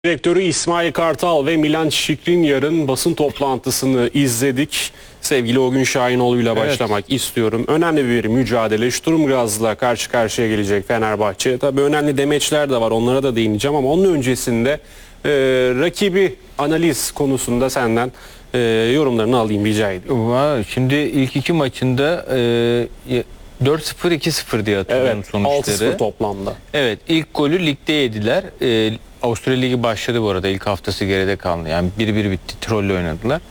Direktörü İsmail Kartal ve Milan Skriniar'ın basın toplantısını izledik. Sevgili Ogün Şahinoğlu ile başlamak istiyorum. Önemli bir mücadele. Sturm Graz'la karşı karşıya gelecek Fenerbahçe. Tabii önemli demeçler de var. Onlara da değineceğim ama onun öncesinde rakibi analiz konusunda senden yorumlarını alayım rica ediyorum. Şimdi ilk iki maçında 4-0 2-0 diye hatırlıyorum Evet, sonuçları. 6-0 toplamda. Evet, ilk golü ligde yediler. Avusturya Ligi başladı bu arada. İlk haftası geride kaldı. Yani 1-1 bitti. Troll'le oynadılar.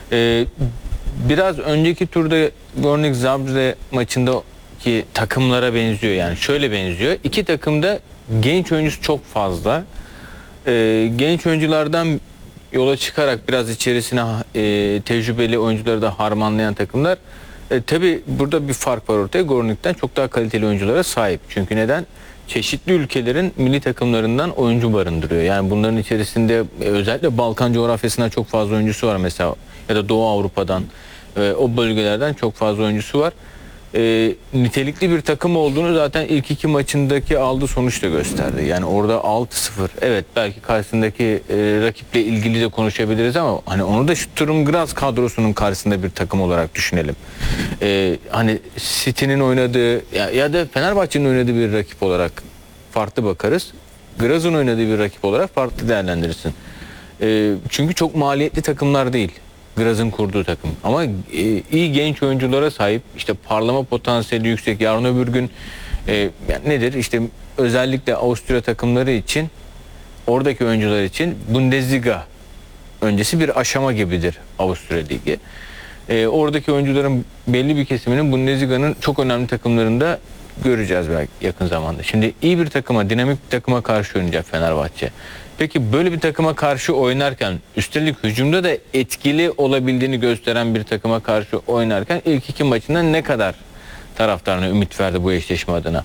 Biraz önceki turda Gornik Zabrze maçındaki takımlara benziyor. Yani şöyle benziyor. İki takımda genç oyuncusu çok fazla. Genç oyunculardan yola çıkarak biraz içerisine tecrübeli oyuncuları da harmanlayan takımlar. Tabii burada bir fark var ortaya. Gornik'ten çok daha kaliteli oyunculara sahip. Çünkü neden? Çeşitli ülkelerin milli takımlarından oyuncu barındırıyor. Yani bunların içerisinde özellikle Balkan coğrafyasından çok fazla oyuncusu var mesela. Ya da Doğu Avrupa'dan, o bölgelerden çok fazla oyuncusu var. Nitelikli bir takım olduğunu zaten ilk iki maçındaki aldığı sonuç da gösterdi. Yani orada 6-0. Evet, belki karşısındaki rakiple ilgili de konuşabiliriz ama hani onu da Sturm Graz kadrosunun karşısında bir takım olarak düşünelim. Hani City'nin oynadığı ya da Fenerbahçe'nin oynadığı bir rakip olarak farklı bakarız. Graz'ın oynadığı bir rakip olarak farklı değerlendirirsin. Çünkü çok maliyetli takımlar değil. Graz'ın kurduğu takım. Ama iyi genç oyunculara sahip, işte parlama potansiyeli yüksek. Yarın öbür gün yani nedir? İşte özellikle Avusturya takımları için, oradaki oyuncular için Bundesliga öncesi bir aşama gibidir Avusturya Ligi. Oradaki oyuncuların belli bir kesiminin Bundesliga'nın çok önemli takımlarında göreceğiz belki yakın zamanda. Şimdi iyi bir takıma, dinamik bir takıma karşı oynayacak Fenerbahçe. Peki böyle bir takıma karşı oynarken, üstelik hücumda da etkili olabildiğini gösteren bir takıma karşı oynarken ilk iki maçında ne kadar taraftarına ümit verdi bu eşleşme adına?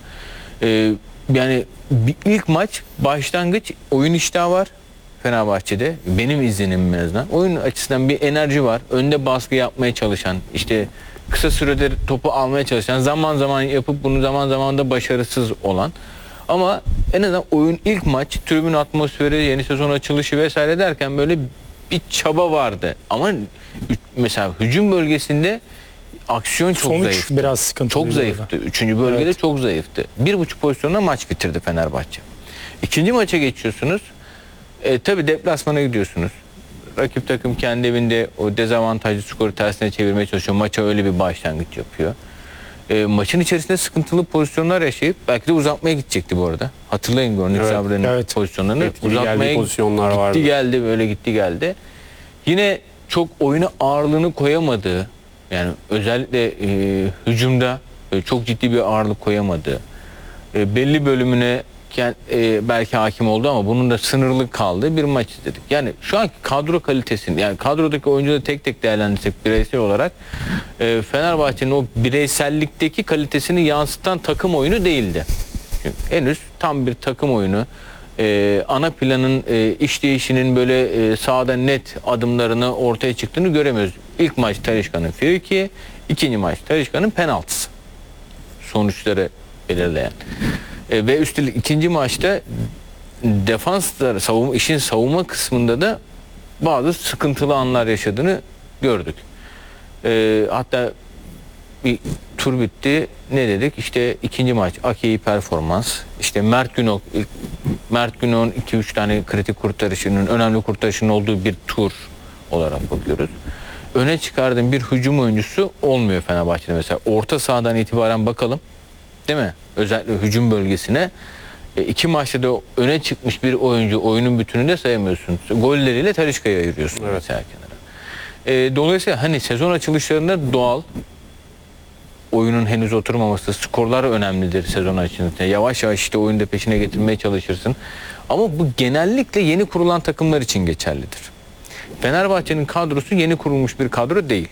Yani ilk maç başlangıç, oyun iştahı var Fenerbahçe'de. Benim izlenimim en azından. Oyun açısından bir enerji var. Önde baskı yapmaya çalışan, işte kısa sürede topu almaya çalışan, zaman zaman yapıp bunu zaman zaman da başarısız olan. Ama en azından oyun ilk maç, tribün atmosferi, yeni sezon açılışı vesaire derken böyle bir çaba vardı. Ama mesela hücum bölgesinde aksiyon çok Sonuç zayıftı. biraz sıkıntılı. Çok zayıftı. Üçüncü bölgede çok zayıftı. 1,5 pozisyonla maç bitirdi Fenerbahçe. İkinci maça geçiyorsunuz. Tabii deplasmana gidiyorsunuz. Rakip takım kendi evinde o dezavantajlı skoru tersine çevirmeye çalışıyor. Maça öyle bir başlangıç yapıyor. Maçın içerisinde sıkıntılı pozisyonlar yaşayıp belki de uzatmaya gidecekti bu arada. Hatırlayın Gornik Zabre'nin pozisyonlarını. Etkili Uzatmaya pozisyonlar vardı. gitti geldi, böyle gitti geldi. Yine çok oyuna ağırlığını koyamadığı, yani özellikle hücumda çok ciddi bir ağırlık koyamadığı, belli bölümüne belki hakim oldu ama bunun da sınırlı kaldığı bir maç izledik. Yani şu anki kadro kalitesini, yani kadrodaki oyuncuları tek tek değerlendirsek bireysel olarak Fenerbahçe'nin o bireysellikteki kalitesini yansıtan takım oyunu değildi. Çünkü henüz tam bir takım oyunu, ana planın işleyişinin böyle sahada net adımlarını ortaya çıktığını göremiyoruz. İlk maç Talisca'nın friki, ikinci maç Talisca'nın penaltısı. Sonuçları belirleyen. Ve üstelik ikinci maçta defanslar, işin savunma kısmında da bazı sıkıntılı anlar yaşadığını gördük. Hatta bir tur bitti. Ne dedik? İşte ikinci maç Ake'yi performans. İşte Mert Günok'un 2-3 tane kritik kurtarışının, önemli kurtarışının olduğu bir tur olarak bakıyoruz. Öne çıkardığım bir hücum oyuncusu olmuyor Fenerbahçe'de mesela. Orta sahadan itibaren bakalım. Değil mi? Özellikle hücum bölgesine. İki maçta da öne çıkmış bir oyuncu, oyunun bütününde sayamıyorsun. Golleriyle Talisca'yı ayırıyorsun mesela kenara. Dolayısıyla hani sezon açılışlarında doğal, oyunun henüz oturmaması, skorlar önemlidir sezon açılışında. Yavaş yavaş işte oyunu da peşine getirmeye çalışırsın. Ama bu genellikle yeni kurulan takımlar için geçerlidir. Fenerbahçe'nin kadrosu yeni kurulmuş bir kadro değil.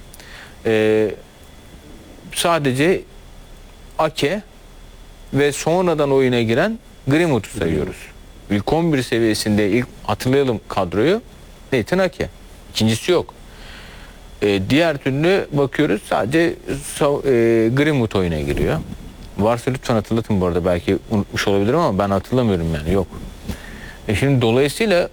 Sadece Ake ve sonradan oyuna giren Greenwood'u sayıyoruz. İlk 11 seviyesinde ilk hatırlayalım kadroyu, Nathan Ake. İkincisi yok. Diğer türlü bakıyoruz sadece Greenwood oyuna giriyor. Varsa lütfen hatırlatın bu arada, belki unutmuş olabilirim ama ben hatırlamıyorum yani, yok. Şimdi dolayısıyla